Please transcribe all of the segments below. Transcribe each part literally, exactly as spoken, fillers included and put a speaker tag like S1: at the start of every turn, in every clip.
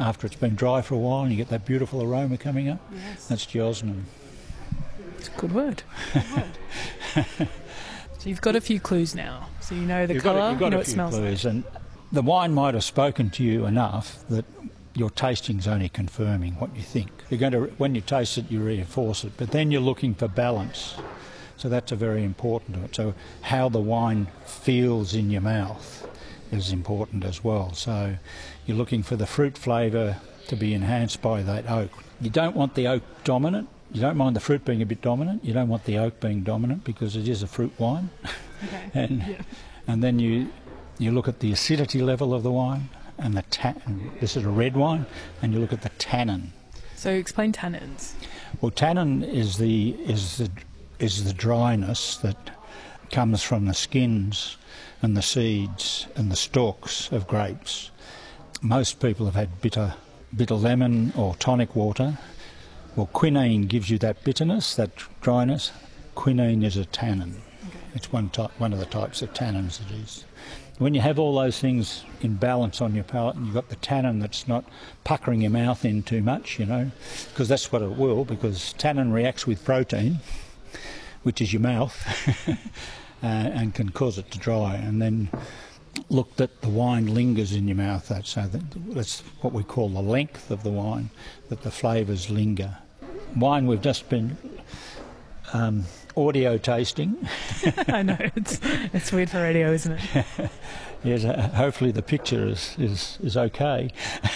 S1: after it's been dry for a while and you get that beautiful aroma coming up.
S2: Yes.
S1: That's geosmin.
S2: It's a good word. Good word. So you've got a few clues now. So you know the
S1: you've
S2: colour,
S1: got, a, you've got
S2: you know
S1: a
S2: what it
S1: few
S2: smells
S1: clues,
S2: like.
S1: and the wine might have spoken to you enough that your tasting's only confirming what you think. You're going to, when you taste it, you reinforce it, but then you're looking for balance. So that's a very important to it. So how the wine feels in your mouth is important as well. So you're looking for the fruit flavour to be enhanced by that oak. You don't want the oak dominant. You don't mind the fruit being a bit dominant. You don't want the oak being dominant because it is a fruit wine.
S2: Okay.
S1: and
S2: yeah.
S1: and then you you look at the acidity level of the wine and the ta- and this is a red wine, and you look at the tannin.
S2: So explain tannins.
S1: Well, tannin is the is the is the dryness that comes from the skins and the seeds and the stalks of grapes. Most people have had bitter bitter lemon or tonic water. Well, quinine gives you that bitterness, that dryness. Quinine is a tannin.
S2: Okay.
S1: It's one type, one of the types of tannins it is. When you have all those things in balance on your palate and you've got the tannin that's not puckering your mouth in too much, you know, because that's what it will, because tannin reacts with protein, which is your mouth, uh, and can cause it to dry. And then look that the wine lingers in your mouth, that, so that, that's what we call the length of the wine, that the flavours linger. Wine we've just been um, audio tasting.
S2: I know, it's it's weird for radio, isn't it?
S1: Yes, uh, hopefully the picture is, is, is okay,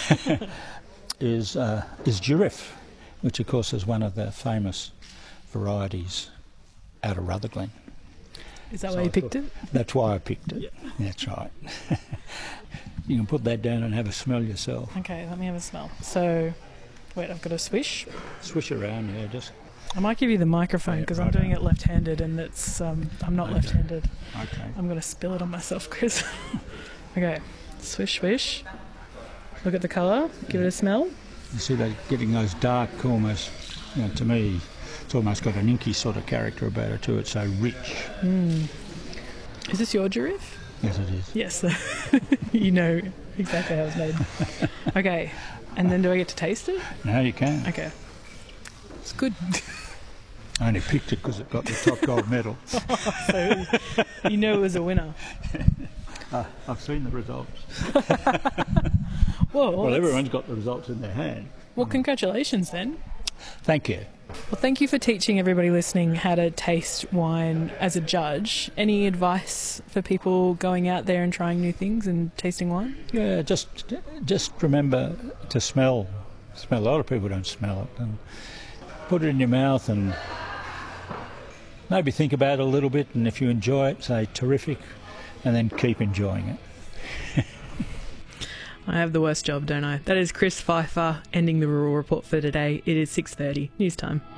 S1: is, uh, is Durif, which of course is one of the famous varieties out of Rutherglen.
S2: Is that
S1: So
S2: why you
S1: I
S2: picked
S1: thought-
S2: it?
S1: That's why I picked it.
S2: Yeah.
S1: That's right. You can put that down and have a smell yourself.
S2: Okay, let me have a smell. So, wait, I've got a swish.
S1: Swish around, yeah, just...
S2: I might give you the microphone
S1: Yeah,
S2: because I'm
S1: right
S2: doing
S1: on.
S2: it left-handed and it's um, I'm not
S1: Okay.
S2: left-handed.
S1: Okay.
S2: I'm going to spill it on myself, Chris. Okay, swish, swish. Look at the colour. Give it a smell.
S1: You see that getting those dark, almost, you know, to me, it's almost got an inky sort of character about it too. It's so rich.
S2: Mm. Is this your Durif?
S1: Yes, it is.
S2: Yes. You know exactly how it's made. Okay, and then do I get to taste it?
S1: No, you can.
S2: Okay. It's good.
S1: I only picked it because it got the top gold medal.
S2: So you know it was a winner.
S1: Uh, I've seen the results.
S2: Whoa,
S1: Well,
S2: that's-
S1: everyone's got the results in their hand.
S2: Well, congratulations then.
S1: Thank you.
S2: Well, thank you for teaching everybody listening how to taste wine as a judge. Any advice for people going out there and trying new things and tasting wine?
S1: Yeah, just just remember to smell. Smell. A lot of people don't smell it, and put it in your mouth and maybe think about it a little bit. And if you enjoy it, say terrific, and then keep enjoying it.
S2: I have the worst job, don't I? That is Chris Pfeiffer ending the Rural Report for today. It is six thirty. News time.